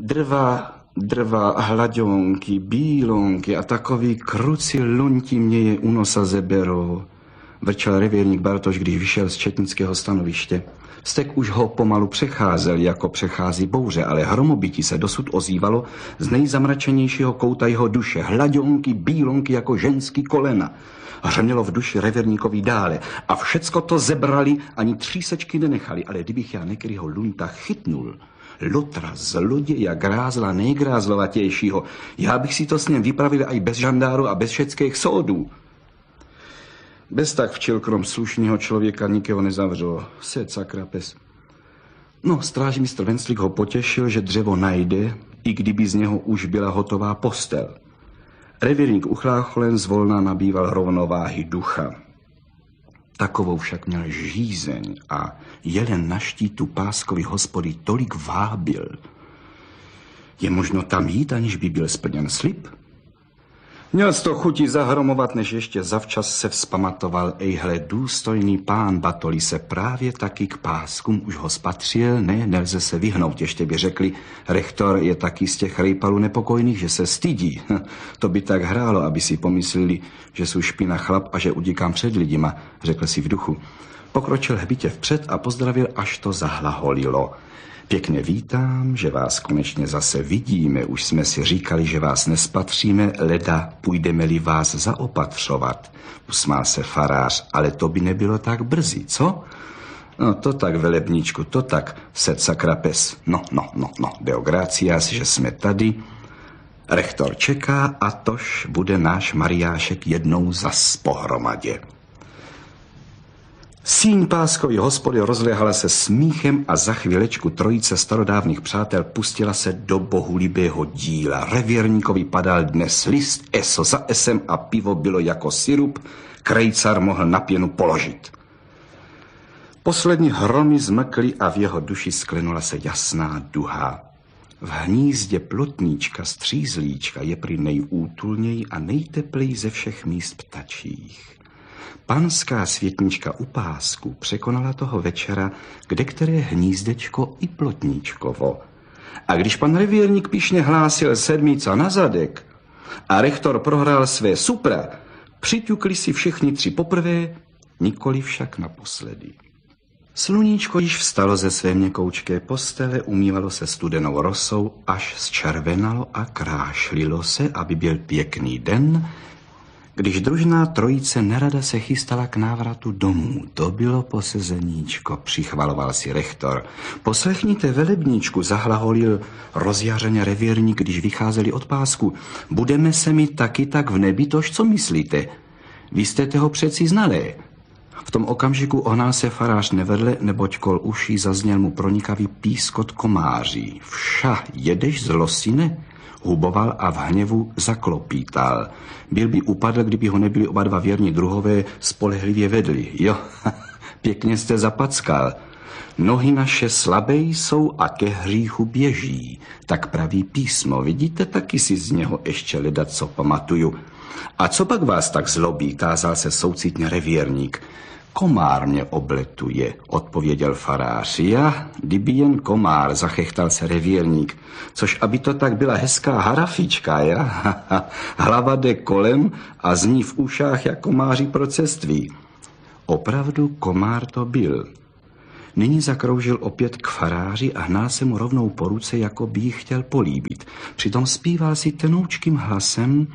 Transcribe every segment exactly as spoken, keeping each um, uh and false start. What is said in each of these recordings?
Drva, drva, hlaďonky, bílonky a takový kruci lunti mě je u nosa zeberou, vrčel revírník Bartoš, když vyšel z četnického stanoviště. Stek už ho pomalu přecházel, jako přechází bouře, ale hromobití se dosud ozývalo z nejzamračenějšího kouta jeho duše. Hlaďonky, bílonky jako ženský kolena. Hřmělo v duši revírníkovi dále a všecko to zebrali, ani třísečky nenechali, ale kdybych já některýho lunta chytnul, lotra, zloděja, grázla, nejgrázlovatějšího, já bych si to s ním vypravil aj bez žandáru a bez všeckých soudů. Bez tak včil krom slušného člověka nikého nezavřelo. Sed sakra pes. No, strážmistr Venclík ho potěšil, že dřevo najde, i kdyby z něho už byla hotová postel. Revírník uchlácholen zvolna nabýval rovnováhy ducha. Takovou však měl žízeň a jelen na štítu Páskovy hospody tolik vábil. Je možno tam jít, aniž by byl splněn slib? Měl z to chuti zahromovat, než ještě zavčas se vzpamatoval, ejhle, důstojný pán Batoli se právě taky k Páskům už ho spatřil, ne, nelze se vyhnout, ještě by řekli, rektor je taky z těch rejpalů nepokojných, že se stydí. To by tak hrálo, aby si pomysleli, že jsou špina chlap a že utíkám před lidima, řekl si v duchu. Pokročil hbitě vpřed a pozdravil, až to zahlaholilo. Pěkně vítám, že vás konečně zase vidíme. Už jsme si říkali, že vás nespatříme, leda půjdeme-li vás zaopatřovat. Usmál se farář, ale to by nebylo tak brzy, co? No to tak, velebníčku, to tak, sed sakra pes. No, no, no, no, deo gratias, že jsme tady. Rektor čeká a tož bude náš Mariášek jednou zas pohromadě. Síň Páskovy hospody rozlehala se smíchem a za chvílečku trojice starodávných přátel pustila se do bohulibého díla. Revírníkovi padal dnes list, eso za esem a pivo bylo jako sirup, krejcar mohl na pěnu položit. Poslední hromy zmkly a v jeho duši sklenula se jasná duha. V hnízdě plotníčka střízlíčka je prý nejútulněji a nejtepleji ze všech míst ptačích. Panská světnička u Pásku překonala toho večera kdekteré hnízdečko i plotníčkovo. A když pan revírník pyšně hlásil sedmica na zadek a rektor prohrál své supra, přiťukli si všichni tři poprvé, nikoli však naposledy. Sluníčko již vstalo ze své měkoučké postele, umývalo se studenou rosou, až zčervenalo a krášlilo se, aby byl pěkný den, když družná trojice nerada se chystala k návratu domů. To bylo posezeníčko, přichvaloval si rektor. Poslechněte, velebníčku, zahlaholil rozjařeně revírník, když vycházeli od Pásku. Budeme se mi taky tak v nebi, tož co myslíte? Vy jste toho přeci znalé. V tom okamžiku ohnal se farář nevedle, neboť kol uší zazněl mu pronikavý pískot komáří. Vša, jedeš z losine? Huboval a v hněvu zaklopítal. Byl by upadl, kdyby ho nebyli oba dva věrní druhové spolehlivě vedli. Jo, pěkně jste zapackal. Nohy naše slabé jsou a ke hříchu běží. Tak praví písmo, vidíte, taky si z něho ještě ledat, co pamatuju. A co pak vás tak zlobí, tázal se soucitně revírník. Komár mě obletuje, odpověděl farář. Já, kdyby jen komár, zachechtal se revírník. Což aby to tak byla hezká harafička, ja? Hlava jde kolem a zní v ušách jak komáří proceství. Opravdu komár to byl. Nyní zakroužil opět k faráři a hnal se mu rovnou po ruce, jako by ji chtěl políbit. Přitom zpíval si tenoučkým hlasem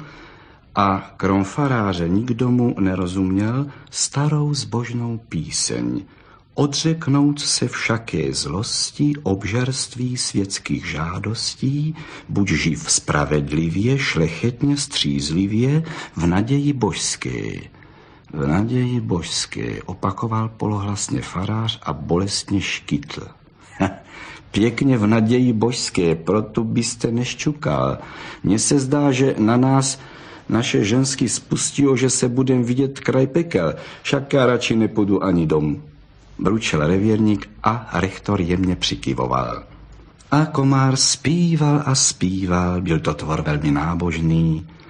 a krom faráře nikdo mu nerozuměl starou zbožnou píseň. Odřeknout se všaké zlosti, obžerství světských žádostí, buď živ spravedlivě, šlechetně, střízlivě, v naději božské. V naději božské, opakoval polohlasně farář a bolestně škytl. Pěkně v naději božské, proto byste neščukal. Mně se zdá, že na nás naše ženský spustilo, že se budem vidět kraj pekel, však já radši nepůjdu ani domů. Bručel revírník a rektor jemně přikyvoval. A komár zpíval a zpíval, byl to tvor velmi nábožný.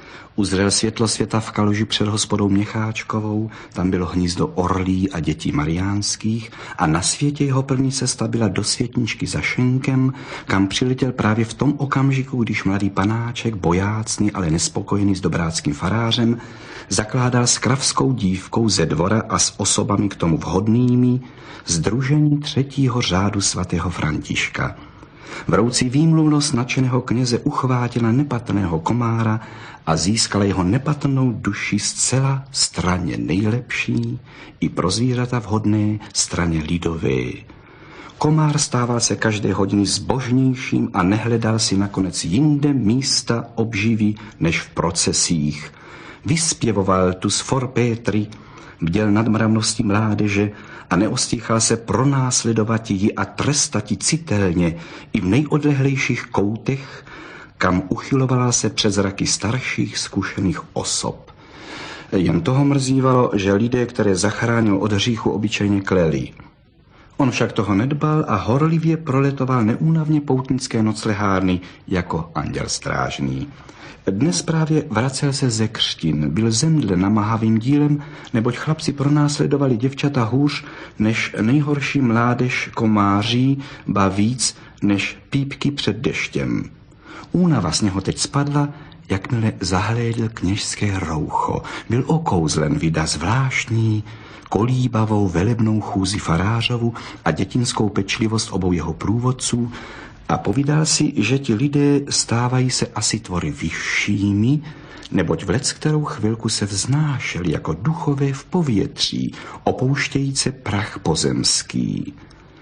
Uzřel světlo světa v kaluži před hospodou Měcháčkovou, tam bylo hnízdo orlí a dětí mariánských a na světě jeho první cesta byla do Světničky za Šenkem, kam přiletěl právě v tom okamžiku, když mladý panáček, bojácný, ale nespokojený s dobráckým farářem, zakládal s kravskou dívkou ze dvora a s osobami k tomu vhodnými sdružení třetího řádu svatého Františka. Vroucí výmluvnost nadšeného kněze uchvátila nepatrného komára a získala jeho nepatrnou duši zcela straně nejlepší i pro zvířata vhodné straně lidové. Komár stával se každé hodiny zbožnějším a nehledal si nakonec jinde místa obživy než v procesích. Vyspěvoval tu s for Pétry, bděl nad mravností mládeže a neostýchal se pronásledovati ji a trestati citelně i v nejodlehlejších koutech, kam uchylovala se přes zraky starších zkušených osob. Jen toho mrzívalo, že lidé, které zachránil od hříchu, obyčejně kleli. On však toho nedbal a horlivě proletoval neúnavně poutnické noclehárny jako anděl strážný. Dnes právě vracel se ze křtin, byl zemdle namáhavým dílem, neboť chlapci pronásledovali děvčata hůř než nejhorší mládež komáří, ba víc než pípky před deštěm. Únava z něho teď spadla, jakmile zahlédl kněžské roucho. Byl okouzlen vida zvláštní, kolíbavou velebnou chůzi farářovu a dětinskou pečlivost obou jeho průvodců a povídal si, že ti lidé stávají se asi tvory vyššími, neboť v leckterou chvilku se vznášeli jako duchové v povětří, opouštějíce prach pozemský.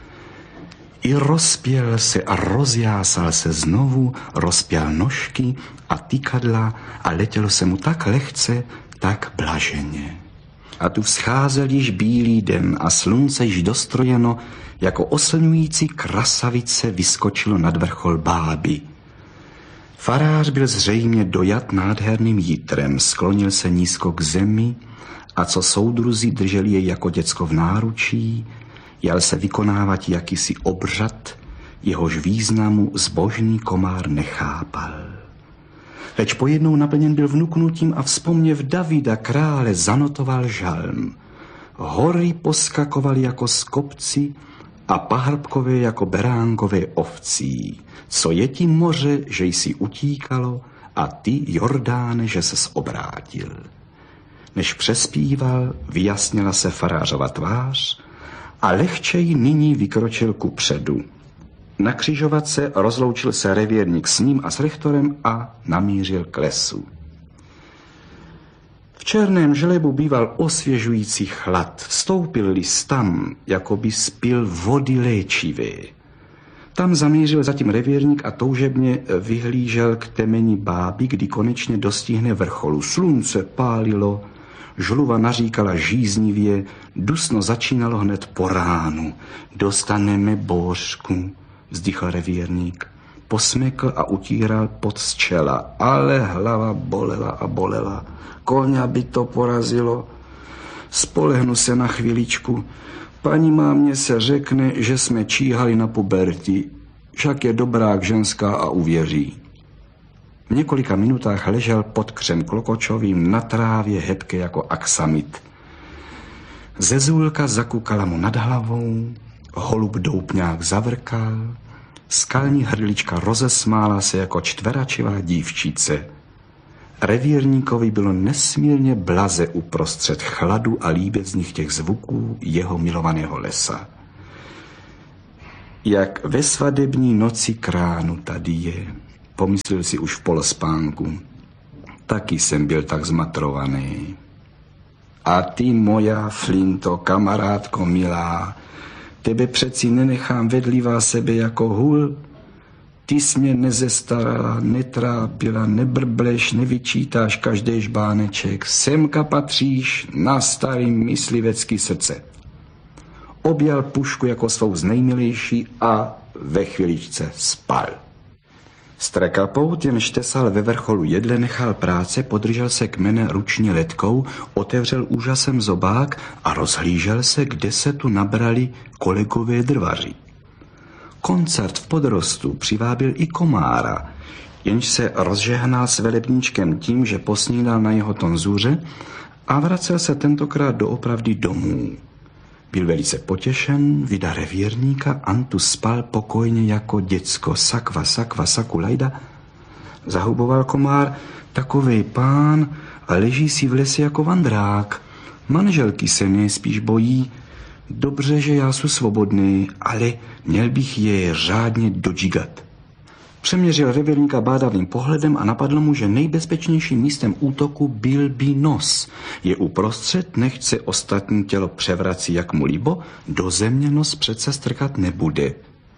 I rozpěl se a rozjásal se znovu, rozpěl nožky a tykadla a letělo se mu tak lehce, tak blaženě. A tu vzcházel již bílý den a slunce již dostrojeno jako oslňující krasavice vyskočilo nad vrchol Báby. Farář byl zřejmě dojat nádherným jitrem, sklonil se nízko k zemi a co soudruzi drželi jej jako děcko v náručí, jal se vykonávat jakýsi obřad, jehož významu zbožný komár nechápal. Leč pojednou naplněn byl vnuknutím a vzpomněv Davida krále zanotoval žalm. Hory poskakovaly jako z kopci a pahrbkové jako beránkové ovcí. Co je ti moře, že jsi utíkalo a ty, Jordáne, že ses obrátil. Než přespíval, vyjasnila se farářova tvář a lehčej nyní vykročil ku předu. Na křižovatce rozloučil se revírník s ním a s rektorem a namířil k lesu. V černém žlebu býval osvěžující chlad. Vstoupil-li tam, jako by spil vody léčivé. Tam zamířil zatím revírník a toužebně vyhlížel k temeni Báby, kdy konečně dostihne vrcholu. Slunce pálilo, žluva naříkala žíznivě, dusno začínalo hned po ránu. Dostaneme bouřku, vzdychl revírník. Posmekl a utíral pod z čela, ale hlava bolela a bolela. Koňa by to porazilo. Spolehnu se na chviličku. Paní mámě se řekne, že jsme číhali na puberti. Však je dobrák ženská a uvěří. V několika minutách ležel pod křem klokočovým na trávě hebké jako aksamit. Zezůlka zakukala mu nad hlavou, holub doupňák zavrkal, skalní hrdlička rozesmála se jako čtveračivá dívčice. Revírníkovi bylo nesmírně blaze uprostřed chladu a líbezných těch zvuků jeho milovaného lesa. Jak ve svadební noci kránu tady je, pomyslel si už v polospánku. Taky jsem byl tak zmatrovaný. A ty, moja Flinto, kamarádko milá, tebe přeci nenechám vedlivá sebe jako hůl. Ty jsi mě nezestarala, netrápila, nebrbleš, nevyčítáš každý žbáneček. Semka patříš na starý myslivecký srdce. Objal pušku jako svou z nejmilejší a ve chviličce spal. Strekapout, jenž tesal ve vrcholu jedle, nechal práce, podržel se kmene ručně letkou, otevřel úžasem zobák a rozhlížel se, kde se tu nabrali kolegové drvaři. Koncert v podrostu přivábil i komára, jenž se rozžehnal s velebníčkem tím, že posnídal na jeho tonzůře a vracel se tentokrát doopravdy domů. Byl velice potěšen, vida revírníka, Antu spal pokojně jako děcko, sakva, sakva, sakulajda. Zahuboval komár, takovej pán a leží si v lese jako vandrák. Manželky se nejspíš bojí. Dobře, že já jsem svobodný, ale měl bych je řádně dodžigat. Přeměřil revírníka bádavým pohledem a napadlo mu, že nejbezpečnějším místem útoku byl by nos. Je uprostřed, nechť se ostatní tělo převrací jak mu líbo, do země nos přece strkat nebude.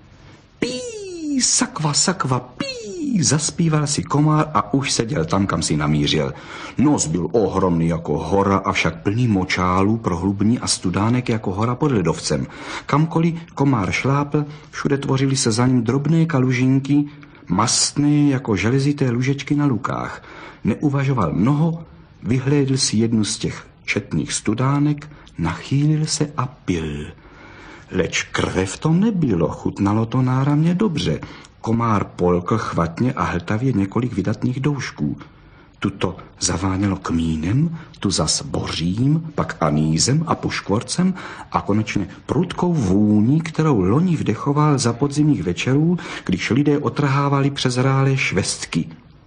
Pí, sakva, sakva, pí, zaspíval si komár a už seděl tam, kam si namířil. Nos byl ohromný jako hora, avšak plný močálů, prohlubní a studánek jako hora pod ledovcem. Kamkoliv komár šlápl, všude tvořily se za ním drobné kalužinky, mastné jako železité lužečky na lukách. Neuvažoval mnoho, vyhlédl si jednu z těch četných studánek, nachýlil se a pil. Leč krve v tom nebylo, chutnalo to náramně dobře. Komár polkl chvatně a hltavě několik vydatných doušků. Tuto zavánělo kmínem, tu zas bořím, pak anízem a puškvorcem a konečně prudkou vůní, kterou loni vdechoval za podzimních večerů, když lidé otrhávali přezrálé švestky.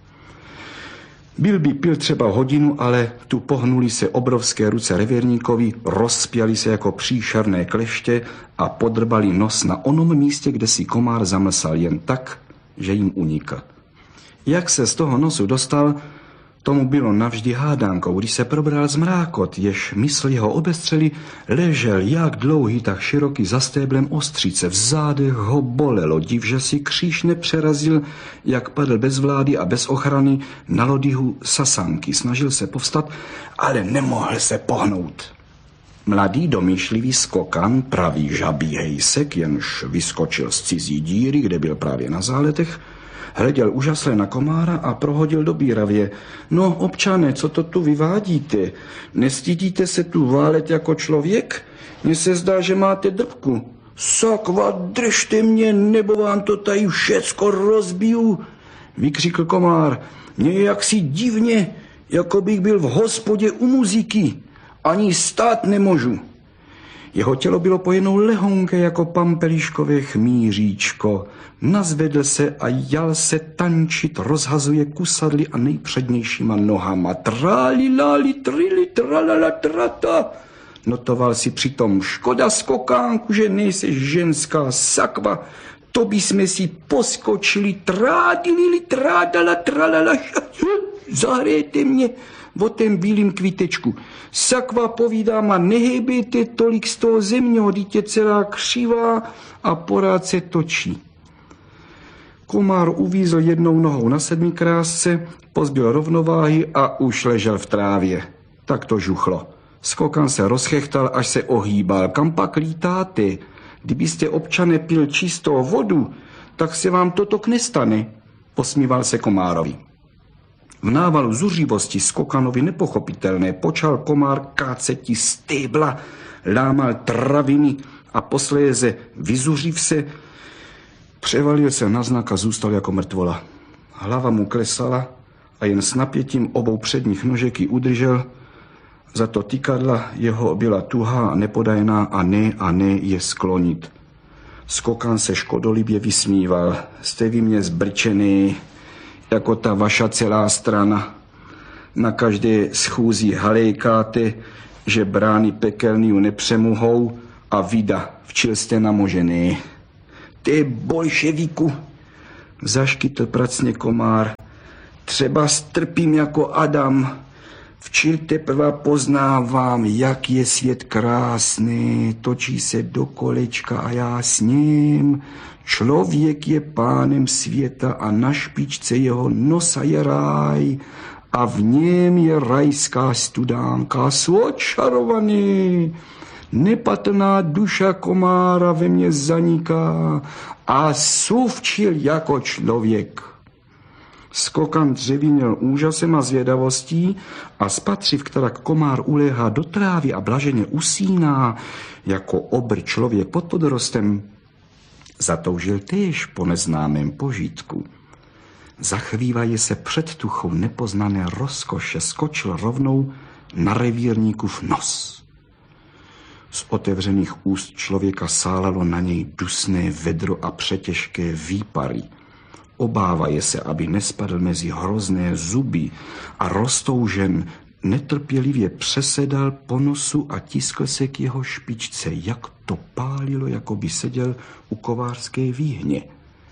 Byl by pil třeba hodinu, ale tu pohnuli se obrovské ruce revírníkovi, rozpěli se jako příšerné kleště a podrbali nos na onom místě, kde si komár zamlsal jen tak, že jim unikl. Jak se z toho nosu dostal, tomu bylo navždy hádánkou. Když se probral zmrákot, jež mysl jeho obestřeli, ležel jak dlouhý, tak široký za stéblem ostřice. V zádech ho bolelo, div, že si kříž nepřerazil, jak padl bez vlády a bez ochrany na lodyhu sasanky. Snažil se povstat, ale nemohl se pohnout. Mladý domýšlivý skokan, pravý žabí hejsek, jenž vyskočil z cizí díry, kde byl právě na záletech, hleděl úžasle na komára a prohodil do bíravě. No, občané, co to tu vyvádíte? Nestydíte se tu válet jako člověk? Mně se zdá, že máte drbku. Sakva, držte mě, nebo vám to tady všecko rozbiju, vykřikl komár. Mně je jaksi divně, jako bych byl v hospodě u muziky. Ani stát nemůžu. Jeho tělo bylo pojenou lehonké jako pampeliškové chmíříčko. Nazvedl se a jal se tančit, rozhazuje kusadly a nejpřednějšíma nohama. Tráli, láli, trili, tralala, trata. Notoval si přitom, škoda skokánku, že nejseš ženská, sakva. To by jsme si poskočili, trádili, trádala, tralala. Zahrajte mě o ten bílým kvítečku. Sakva, povídám, a nehejbejte tolik z toho zemního, dítě celá křivá a porád se točí. Komár uvízl jednou nohou na sedmikrásce, pozbyl rovnováhy a už ležel v trávě. Tak to žuchlo. Skokan se rozchechtal, až se ohýbal. Kam pak lítáte? Kdybyste, občane, pil čistou vodu, tak se vám toto nestane, posmíval se komárovi. V návalu zuřivosti skokanovi nepochopitelné počal komár káceti stébla, lámal traviny a posléze vyzuřiv se, převalil se na znak a zůstal jako mrtvola. Hlava mu klesala a jen s napětím obou předních nožek ji udržel, za to tykadla jeho byla tuhá a nepodajná a ne a ne je sklonit. Skokan se škodolibě vysmíval. Jste vy mě zbrčený, jako ta vaša celá strana. Na každé schůzi halejkáte, že brány pekelný ju nepřemohou a vida, včil jste namožený. Ty bolševiku, zaškytl pracně komár, třeba strpím jako Adam. Včil teprve poznávám, jak je svět krásný, točí se do kolečka a já s ním. Člověk je pánem světa a na špičce jeho nosa je ráj a v něm je rajská studánka. Svočarovaný, nepatrná duša komára ve mně zaniká a suvčil jako člověk. Skokan dřevěněl úžasem a zvědavostí a spatřiv, která komár uléhá do trávy a blaženě usíná, jako obr člověk pod podrostem, zatoužil též po neznámém požitku. zachvívaje se před tuchou nepoznané rozkoše, skočil rovnou na revírníkův nos. Z otevřených úst člověka sálalo na něj dusné vedro a přetěžké výpary. Obávaje se, aby nespadl mezi hrozné zuby a roztoužen netrpělivě přesedal po nosu a tiskl se k jeho špičce. Jak to pálilo, jako by seděl u kovářské výhně.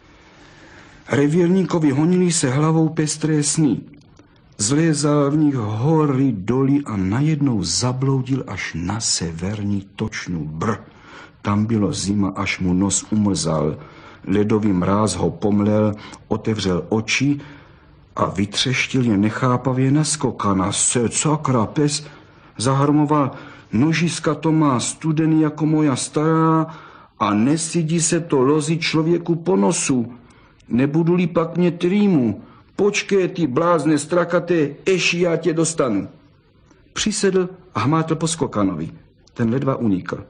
Revírníkovi honili se hlavou pestré sny. Zlézal v nich hory, doly a najednou zabloudil až na severní točnu. Brr, tam bylo zima, až mu nos umrzal. Ledový mráz ho pomlel, otevřel oči a vytřeštil je nechápavě naskokana. Se sakra, pes, zahrmoval, nožiska to má studený jako moja stará a nesidí se to lozit člověku po nosu. Nebudu-li pak mě trýmu, počkej, ty blázne strakaté, eši já tě dostanu. Přisedl a hmátl po skokanovi. Ten ledva unikl.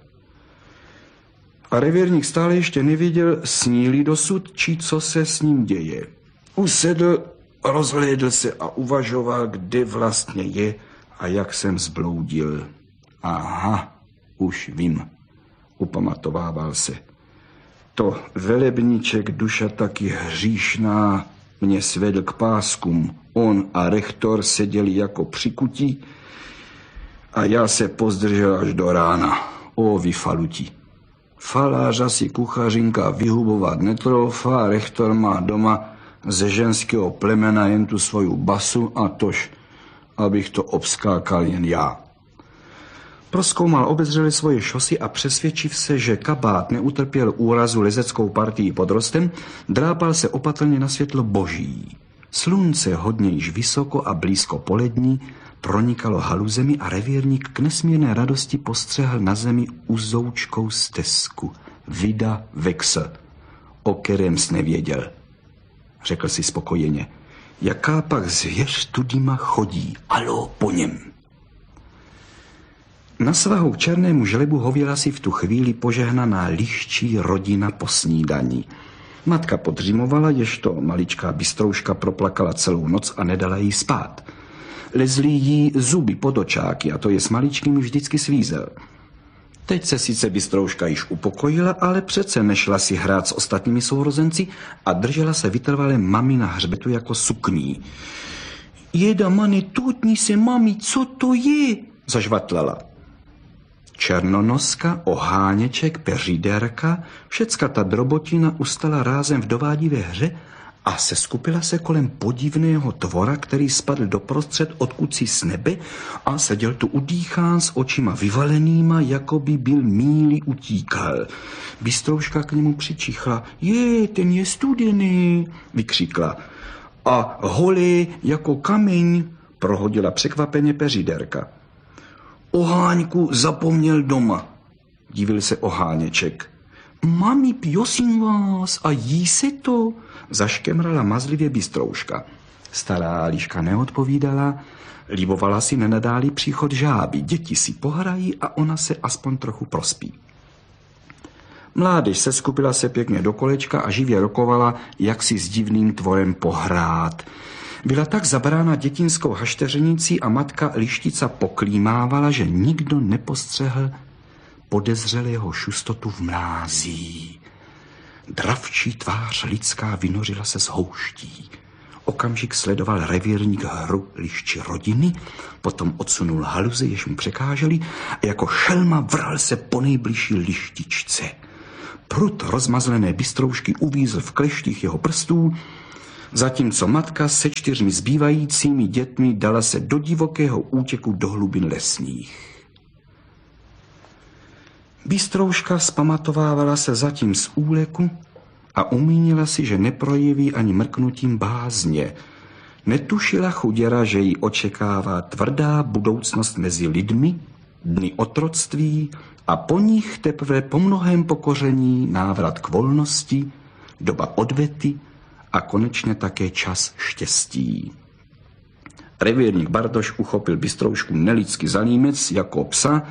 A revírník stále ještě nevěděl, sní-li dosud, či co se s ním děje. Usedl, rozhlédl se a uvažoval, kde vlastně je a jak jsem zbloudil. Aha, už vím, upamatovával se. To velebníček, duša taky hříšná, mě svedl k páskům. On a rektor seděli jako přikutí a já se pozdržel až do rána. O, vy faluti. Falářa si kuchařinka vyhubovat netroufá, rektor má doma ze ženského plemena jen tu svoju basu a tož, abych to obskákal jen já. Prozkoumal obezřele svoje šosy a přesvědčiv se, že kabát neutrpěl úrazu lezeckou partii pod rostem, drápal se opatrně na světlo boží. Slunce hodně již vysoko a blízko polední pronikalo haluzemi a revírník k nesmírné radosti postřehl na zemi uzoučkou stezku. Vida Vexel, o kterém jsi nevěděl, řekl si spokojeně. Jaká pak zvěř tudýma chodí, alo po něm. Na svahu k černému žlebu hověla si v tu chvíli požehnaná liščí rodina po snídaní. Matka podřímovala, ježto maličká bystrouška proplakala celou noc a nedala jí spát. Lezly jí zuby pod očáky a to je s maličkým vždycky svízel. Teď se sice bystrouška již upokojila, ale přece nešla si hrát s ostatními sourozenci a držela se vytrvale mami na hřbetu jako sukní. Jeda, mane, tutni se, mami, co to je? Zažvatlala. Černonoska, oháněček, peřiderka, všecka ta drobotina ustala rázem v dovádivé hře a seskupila se kolem podivného tvora, který spadl doprostřed odkud si z nebe a seděl tu udýchán s očima vyvalenýma, jako by byl míli utíkal. Bystrouška k němu přičichla. Je, ten je studený, vykřikla. A holý jako kameň, prohodila překvapeně peřiderka. Oháňku zapomněl doma, divil se oháněček. Mami, prosím vás, a jí se to? Zaškemrala mazlivě bystrouška. Stará liška neodpovídala, libovala si nenadálý příchod žáby. Děti si pohrají a ona se aspoň trochu prospí. Mládež se skupila se pěkně do kolečka a živě rokovala, jak si s divným tvorem pohrát. Byla tak zabrána dětinskou hašteřenicí a matka lištica poklímávala, že nikdo nepostřehl podezřelého šustotu v mlází. Dravčí tvář lidská vynořila se z houští. Okamžik sledoval revírník hru lišči rodiny, potom odsunul haluze, jež mu překáželi a jako šelma vral se po nejbližší lištičce. Prut rozmazlené bystroušky uvízl v kleštích jeho prstů, zatímco matka se čtyřmi zbývajícími dětmi dala se do divokého útěku do hlubin lesních. Bystrouška zpamatovávala se zatím z úleku a umínila si, že neprojeví ani mrknutím bázně. Netušila chuděra, že ji očekává tvrdá budoucnost mezi lidmi, dny otroctví a po nich teprve po mnohém pokoření návrat k volnosti, doba odvety a konečně také čas štěstí. Revírník Bartoš uchopil bystroušku nelidsky za límec jako psa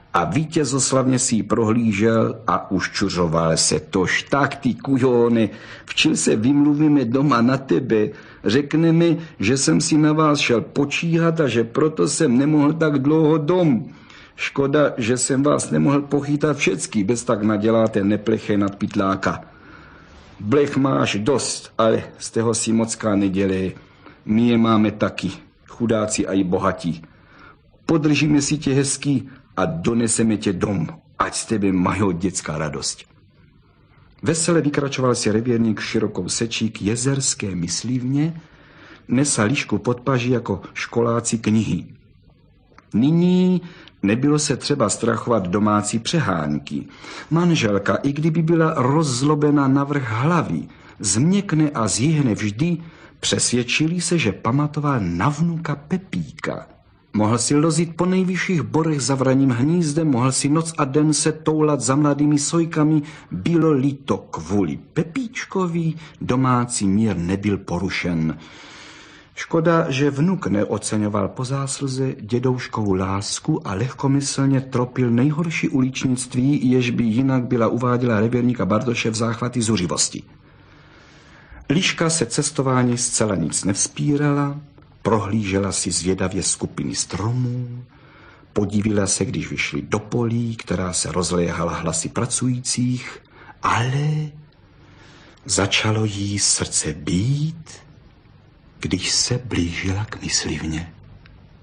a vítězoslavně si ji prohlížel a uščuřoval se. Tož tak, ty kujony, včil se vymluvíme doma na tebe. Řekne mi, že jsem si na vás šel počíhat a že proto jsem nemohl tak dlouho dom. Škoda, že jsem vás nemohl pochytat všecky, bez tak naděláte nepleché nad pytláka. Blech máš dost, ale z toho si mocká nedělej. My je máme taky, chudáci a i bohatí. Podržíme si tě hezký a doneseme tě dom, ať z tebe mají dětská radost. Vesele vykračoval si revírník širokou sečí k jezerské myslivně, nesa líšku pod paží jako školáci knihy. Nyní nebylo se třeba strachovat domácí přehánky. Manželka, i kdyby byla rozzlobena navrch hlavy, změkne a zjihne vždy, přesvědčili se, že pamatoval na vnuka Pepíka. Mohl si lozit po nejvyšších borech za vraním hnízdem, mohl si noc a den se toulat za mladými sojkami, bylo-li to kvůli Pepíčkovi, domácí mír nebyl porušen. Škoda, že vnuk neoceňoval po zásluze dědouškovu lásku a lehkomyslně tropil nejhorší uličnictví, jež by jinak byla uváděla revírníka Bartoše v záchvaty zuřivosti. Liška se cestování zcela nic nevzpírala, prohlížela si zvědavě skupiny stromů, podívila se, když vyšli do polí, která se rozléhala hlasy pracujících, ale začalo jí srdce být, když se blížila k myslivně.